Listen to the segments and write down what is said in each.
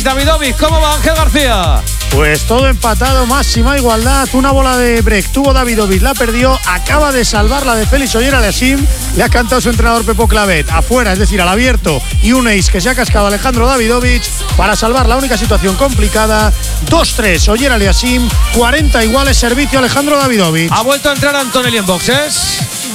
Davidovic. ¿Cómo va, Ángel García? Pues todo empatado, máxima igualdad. Una bola de break tuvo Davidovic, la perdió. Acaba de salvar la de Félix Ollera-Aliassime. Le ha cantado su entrenador Pepo Clavet afuera, es decir, al abierto. Y un ace que se ha cascado Alejandro Davidovic para salvar la única situación complicada. 2-3, Ollera-Aliassime. 40 iguales, servicio Alejandro Davidovic. Ha vuelto a entrar Antonelli en boxes.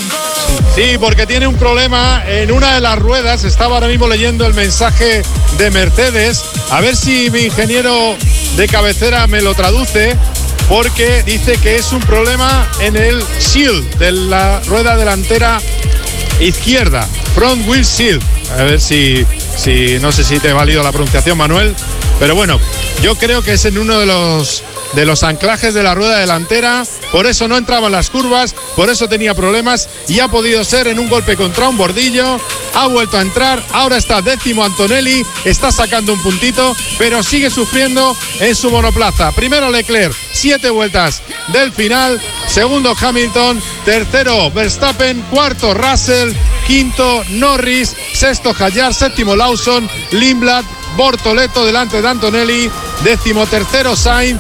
Sí, porque tiene un problema en una de las ruedas. Estaba ahora mismo leyendo el mensaje de Mercedes. A ver si mi ingeniero de cabecera me lo traduce, porque dice que es un problema en el shield de la rueda delantera izquierda, front wheel shield. A ver si no sé si te he valido la pronunciación, Manuel, pero bueno, yo creo que es en uno de los anclajes de la rueda delantera. Por eso no entraba en las curvas, por eso tenía problemas, y ha podido ser en un golpe contra un bordillo. Ha vuelto a entrar, ahora está 10º Antonelli, está sacando un puntito, pero sigue sufriendo en su monoplaza. Primero Leclerc, 7 vueltas del final. Segundo Hamilton, tercero Verstappen, cuarto Russell, quinto Norris, sexto Hadjar, séptimo Lawson, Lindblad, Bortoleto delante de Antonelli, 13º Sainz,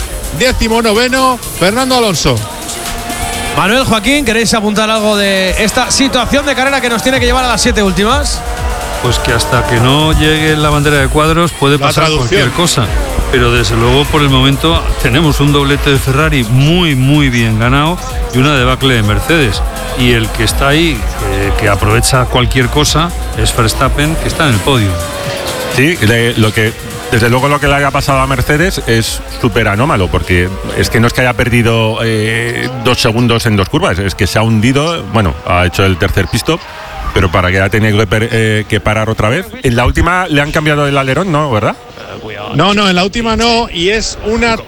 19º Fernando Alonso. Manuel, Joaquín, ¿queréis apuntar algo de esta situación de carrera que nos tiene que llevar a las 7 últimas? Pues que hasta que no llegue la bandera de cuadros puede pasar cualquier cosa. Pero desde luego por el momento tenemos un doblete de Ferrari muy bien ganado y una debacle de Mercedes. Y el que está ahí, que aprovecha cualquier cosa, es Verstappen, que está en el podio. Sí, desde luego lo que le haya pasado a Mercedes es súper anómalo, porque es que no es que haya perdido 2 segundos en 2 curvas, es que se ha hundido, bueno, ha hecho el tercer pit stop, pero para que haya tenido que parar otra vez. En la última le han cambiado el alerón, ¿no? ¿Verdad? No, en la última no, y es una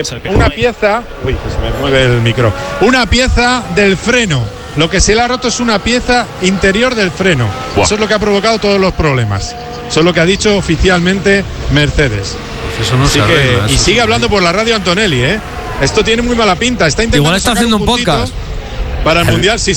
pieza. Uy, que se me mueve el micro. Una pieza del freno. Lo que se le ha roto es una pieza interior del freno. Buah. Eso es lo que ha provocado todos los problemas. Eso es lo que ha dicho oficialmente Mercedes. Pues eso no se arregla, y sigue hablando por la radio Antonelli, ¿eh? Esto tiene muy mala pinta. Está intentando. Igual está haciendo un podcast. Para el Mundial, sí,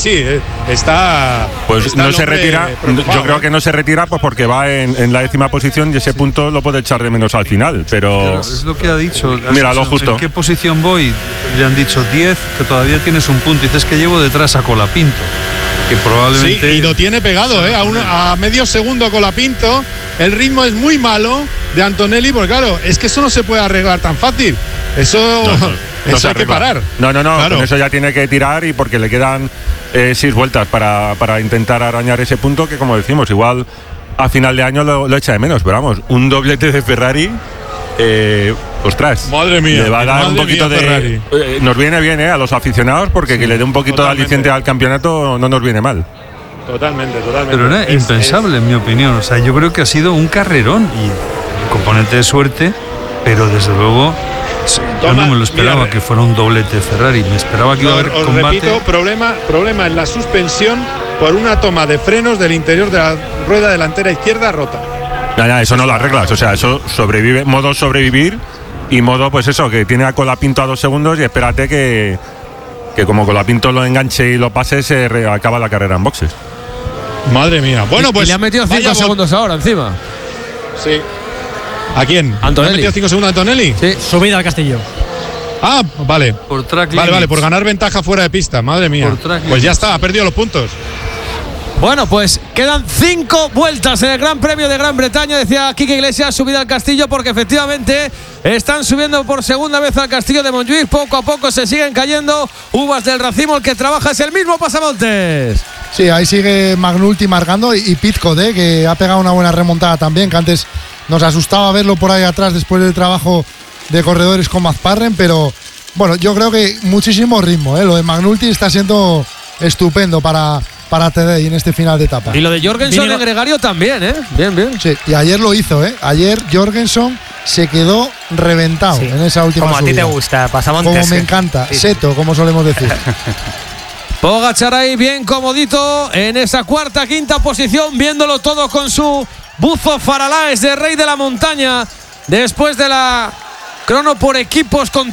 está. Pues está no se retira. Yo creo que no se retira pues porque va en la 10ª posición y ese punto lo puede echar de menos al final. Pero es lo que ha dicho. Mira, lo justo. ¿En qué posición voy? Le han dicho 10, que todavía tienes un punto. Y dices que llevo detrás a Colapinto, que probablemente. Sí, y lo tiene pegado, a medio segundo Colapinto. El ritmo es muy malo de Antonelli, porque claro, es que eso no se puede arreglar tan fácil. Eso. No eso hay que parar. No, claro. Con eso ya tiene que tirar, y porque le quedan 6 vueltas para intentar arañar ese punto, que como decimos, igual a final de año lo echa de menos. Pero vamos, un doblete de Ferrari, ostras, madre mía, le va a dar un poquito de. Nos viene bien a los aficionados, porque que le dé un poquito de aliciente al campeonato no nos viene mal. Totalmente. Pero era impensable, en mi opinión. O sea, yo creo que ha sido un carrerón y un componente de suerte, pero desde luego. Yo no me lo esperaba que fuera un doblete Ferrari, me esperaba que iba a haber combate. Repito, problema en la suspensión por una toma de frenos del interior de la rueda delantera izquierda rota. Ya, eso no lo arreglas, o sea, eso sobrevive, modo sobrevivir, y modo pues eso, que tiene a Colapinto a 2 segundos, y espérate que como Colapinto lo enganche y lo pase, se acaba la carrera en boxes. Madre mía. Bueno, pues y le ha metido 5 segundos ahora encima. Sí. ¿A quién? Antonelli. ¿Le ha metido 5 segundos a Antonelli? Sí. Subida al Castillo. Ah, vale. Por track Vale, limits. por ganar ventaja fuera de pista. Madre mía. Pues ya está, ha perdido los puntos. Bueno, pues quedan 5 vueltas en el Gran Premio de Gran Bretaña. Decía Quique Iglesias, subida al Castillo, porque efectivamente están subiendo por segunda vez al Castillo de Montjuïc. Poco a poco se siguen cayendo uvas del racimo. El que trabaja es el mismo Pasamontes. Sí, ahí sigue Magnulti marcando, y Pitcock, que ha pegado una buena remontada también, que antes nos asustaba verlo por ahí atrás después del trabajo de corredores con Mazparren, pero bueno, yo creo que muchísimo ritmo, lo de Magnulti está siendo estupendo para Tedei en este final de etapa. Y lo de Jorgensen en Gregario también, bien. Sí, y ayer lo hizo, ayer Jorgensen se quedó reventado en esa última como subida. A ti te gusta, Pasamontes. Como me encanta, sí. Seto, como solemos decir. Pogačar ahí bien comodito en esa cuarta, quinta posición, viéndolo todo con su buzo Faralaes de Rey de la Montaña, después de la crono por equipos con